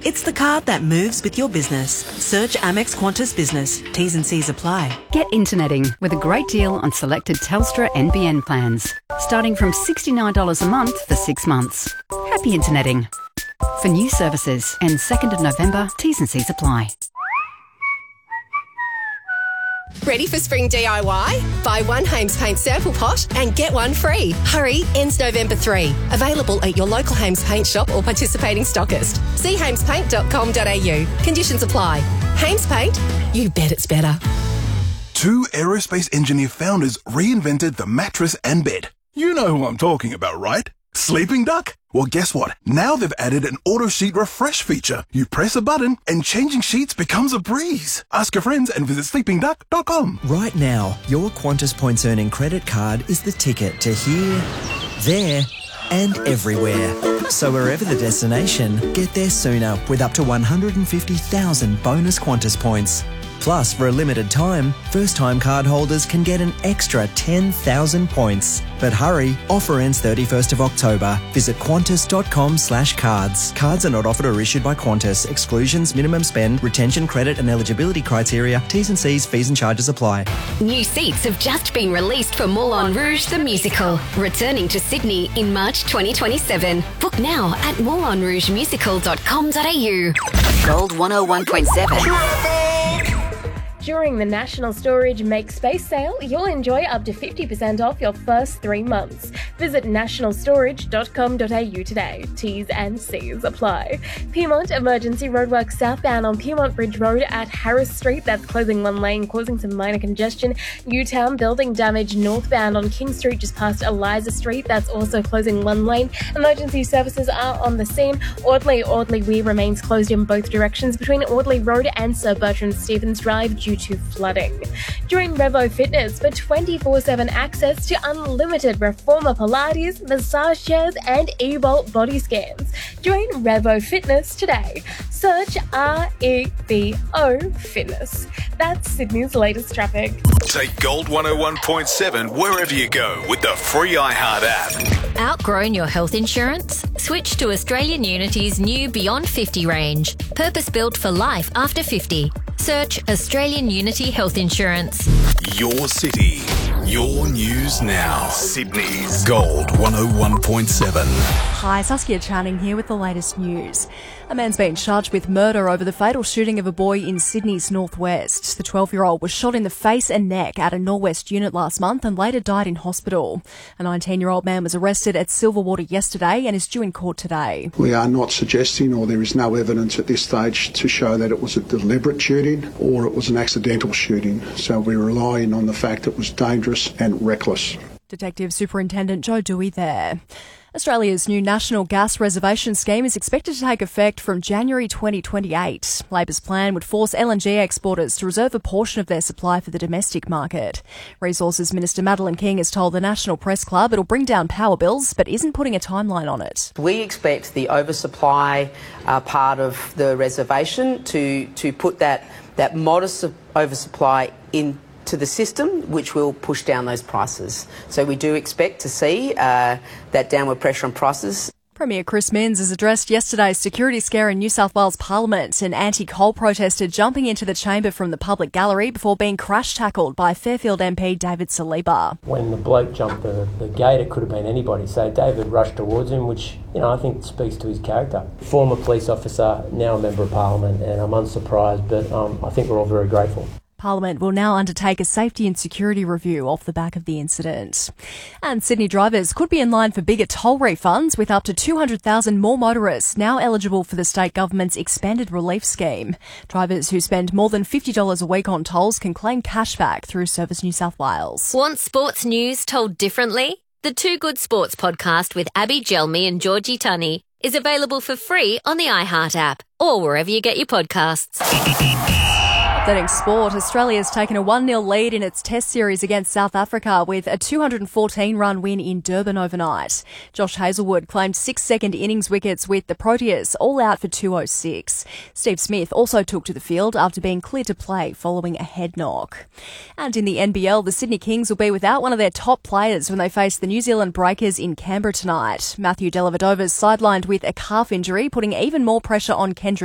It's the card that moves with your business. Search Amex Qantas Business. T's and C's apply. Get interneting with a great deal on selected Telstra NBN plans. Starting from $69 a month for 6 months. Happy interneting. For new services and 2nd of November, T's and C's apply. Ready for spring DIY? Buy one Hames Paint sample pot and get one free. Hurry, ends November 3. Available at your local Hames Paint shop or participating stockist. See hamespaint.com.au. Conditions apply. Hames Paint, you bet it's better. 2 aerospace engineer founders reinvented the mattress and bed. You know who I'm talking about, right? Sleeping Duck? Well, guess what? Now they've added an auto sheet refresh feature. You press a button and changing sheets becomes a breeze. Ask your friends and visit sleepingduck.com. Right now, your Qantas Points Earning credit card is the ticket to here, there and everywhere. So wherever the destination, get there sooner with up to 150,000 bonus Qantas points. Plus, for a limited time, first-time card holders can get an extra 10,000 points. But hurry, offer ends 31st of October. Visit qantas.com/cards. Cards are not offered or issued by Qantas. Exclusions, minimum spend, retention, credit and eligibility criteria, T's and C's, fees and charges apply. New seats have just been released for Moulin Rouge the Musical, returning to Sydney in March 2027. Book now at moulinrougemusical.com.au. Gold 101.7. During the National Storage Make Space sale, you'll enjoy up to 50% off your first 3 months. Visit nationalstorage.com.au today. T's and C's apply. Pyrmont Emergency Roadworks southbound on Pyrmont Bridge Road at Harris Street. That's closing one lane, causing some minor congestion. Newtown building damage northbound on King Street just past Eliza Street. That's also closing one lane. Emergency services are on the scene. Audley Weir remains closed in both directions between Audley Road and Sir Bertrand Stevens Drive due to flooding. Join Revo Fitness for 24/7 access to unlimited Reformer Pilates, massage chairs and eVolt body scans. Join Revo Fitness today. Search REVO Fitness. That's Sydney's latest traffic. Take Gold 101.7 wherever you go with the free iHeart app. Outgrown your health insurance? Switch to Australian Unity's new Beyond 50 range. Purpose-built for life after 50. Search Australian Unity Health Insurance. Your city, your news now. Sydney's Gold 101.7. Hi, Saskia Channing here with the latest news. A man's been charged with murder over the fatal shooting of a boy in Sydney's northwest. The 12-year-old was shot in the face and neck at a Norwest unit last month and later died in hospital. A 19-year-old man was arrested at Silverwater yesterday and is due in court today. We are not suggesting, or there is no evidence at this stage to show that it was a deliberate shooting or it was an accidental shooting. So we're relying on the fact it was dangerous and reckless. Detective Superintendent Joe Dewey there. Australia's new National Gas Reservation Scheme is expected to take effect from January 2028. Labor's plan would force LNG exporters to reserve a portion of their supply for the domestic market. Resources Minister Madeleine King has told the National Press Club it'll bring down power bills, but isn't putting a timeline on it. We expect the oversupply part of the reservation to put that modest oversupply in to the system, which will push down those prices. So we do expect to see that downward pressure on prices. Premier Chris Minns has addressed yesterday's security scare in New South Wales Parliament. An anti-coal protester jumping into the chamber from the public gallery before being crash-tackled by Fairfield MP David Saliba. When the bloke jumped the gate, it could have been anybody. So David rushed towards him, which, I think speaks to his character. Former police officer, now a member of Parliament, and I'm unsurprised, but I think we're all very grateful. Parliament will now undertake a safety and security review off the back of the incident. And Sydney drivers could be in line for bigger toll refunds, with up to 200,000 more motorists now eligible for the state government's expanded relief scheme. Drivers who spend more than $50 a week on tolls can claim cashback through Service New South Wales. Want sports news told differently? The Too Good Sports podcast with Abby Gelmi and Georgie Tunney is available for free on the iHeart app or wherever you get your podcasts. Updating sport, Australia's taken a 1-0 lead in its test series against South Africa with a 214-run win in Durban overnight. Josh Hazlewood claimed 6 second innings wickets with the Proteas all out for 206. Steve Smith also took to the field after being cleared to play following a head knock. And in the NBL, the Sydney Kings will be without one of their top players when they face the New Zealand Breakers in Canberra tonight. Matthew Dellavedova's sidelined with a calf injury, putting even more pressure on Kendrick